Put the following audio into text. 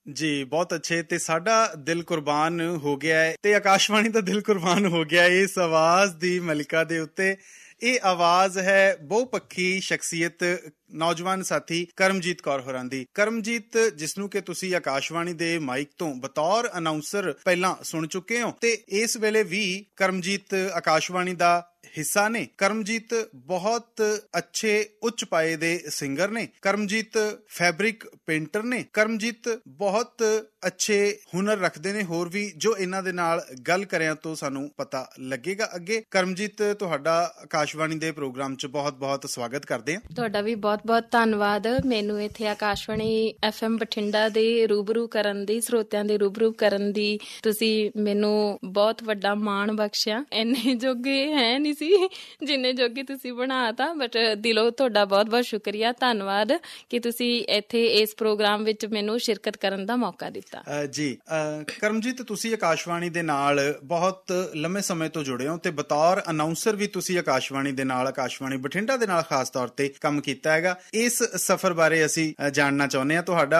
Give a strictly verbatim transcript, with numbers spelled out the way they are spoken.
ਜੀ ਬਹੁਤ ਅੱਛੇ। ਤੇ ਸਾਡਾ ਦਿਲ ਕੁਰਬਾਨ ਹੋ ਗਿਆ ਹੈ ਤੇ ਆਕਾਸ਼ਵਾਣੀ ਦਾ ਦਿਲ ਕੁਰਬਾਨ ਹੋ ਗਿਆ ਇਸ ਆਵਾਜ਼ ਦੀ ਮਲਿਕਾ ਦੇ ਉੱਤੇ। ਇਹ ਆਵਾਜ਼ ਹੈ ਬਹੁਪੱਖੀ ਸ਼ਖਸੀਅਤ ਨੌਜਵਾਨ ਸਾਥੀ ਕਰਮਜੀਤ ਕੌਰ ਹੋਰਾਂ ਦੀ। ਕਰਮਜੀਤ ਜਿਸਨੂੰ ਕਿ ਤੁਸੀਂ ਆਕਾਸ਼ਵਾਣੀ ਦੇ ਮਾਈਕ ਤੋਂ ਬਤੌਰ ਅਨਾਉਂਸਰ ਪਹਿਲਾਂ ਸੁਣ ਚੁੱਕੇ ਹੋ ਤੇ ਇਸ ਵੇਲੇ ਵੀ ਕਰਮਜੀਤ ਆਕਾਸ਼ਵਾਣੀ ਦਾ ਹਿੱਸਾ ਨੇ। ਕਰਮਜੀਤ ਬਹੁਤ ਅੱਛੇ ਉੱਚ ਪਾਏ ਦੇ ਸਿੰਗਰ ਨੇ। ਕਰਮਜੀਤ ਫੈਬਰਿਕ ਪੇਂਟਰ ਨੇ। ਕਰਮਜੀਤ ਬਹੁਤ ਅੱਛੇ ਹੁਨਰ ਰੱਖਦੇ ਨੇ ਹੋਰ ਵੀ, ਜੋ ਇਹਨਾਂ ਦੇ ਨਾਲ ਗੱਲ ਕਰਿਆ ਤੋਂ ਸਾਨੂੰ ਪਤਾ ਲੱਗੇਗਾ ਅੱਗੇ। ਕਰਮਜੀਤ, ਤੁਹਾਡਾ ਆਕਾਸ਼ਵਾਣੀ ਦੇ ਪ੍ਰੋਗਰਾਮ 'ਚ ਬਹੁਤ ਬਹੁਤ ਸਵਾਗਤ ਕਰਦੇ ਹਾਂ। ਤੁਹਾਡਾ ਵੀ ਬਹੁਤ ਬਹੁਤ ਧੰਨਵਾਦ ਮੈਨੂੰ ਇੱਥੇ ਆਕਾਸ਼ਵਾਣੀ ਐਫ ਐਮ ਬਠਿੰਡਾ ਦੇ ਰੂਬਰੂ ਕਰਨ ਦੀ, ਸਰੋਤਿਆਂ ਦੇ ਰੂਬਰੂ ਕਰਨ ਦੀ ਤੁਸੀਂ ਮੈਨੂੰ ਬਹੁਤ ਵੱਡਾ ਮਾਣ ਬਖਸ਼ਿਆ। ਇੰਨੇ ਜੋਗੇ ਹੈ ਨਹੀਂ ਸੀ ਜਿੰਨੇ ਜੋਗੇ ਤੁਸੀਂ ਬਣਾ ਤਾ, ਬਟ ਦਿਲੋਂ ਤੁਹਾਡਾ ਬਹੁਤ ਬਹੁਤ ਸ਼ੁਕਰੀਆ, ਧੰਨਵਾਦ ਕਿ ਤੁਸੀਂ ਇੱਥੇ ਇਸ ਪ੍ਰੋਗਰਾਮ ਵਿੱਚ ਮੈਨੂੰ ਸ਼ਿਰਕਤ ਕਰਨ ਦਾ ਮੌਕਾ ਦਿੱਤਾ। ਜੀ ਕਰਮਜੀਤ, ਤੁਸੀਂ ਆਕਾਸ਼ਵਾਣੀ ਦੇ ਨਾਲ ਬਹੁਤ ਲੰਮੇ ਸਮੇਂ ਤੋਂ ਜੁੜੇ ਹੋ ਤੇ ਬਤੌਰ ਅਨਾਉਂਸਰ ਵੀ ਤੁਸੀਂ ਆਕਾਸ਼ਵਾਣੀ ਦੇ ਨਾਲ, ਆਕਾਸ਼ਵਾਣੀ ਬਠਿੰਡਾ ਦੇ ਨਾਲ ਖਾਸ ਤੌਰ ਤੇ ਕੰਮ ਕੀਤਾ ਹੈਗਾ। ਇਸ ਸਫ਼ਰ ਬਾਰੇ ਅਸੀਂ ਜਾਣਨਾ ਚਾਹੁੰਦੇ ਹਾਂ। ਤੁਹਾਡਾ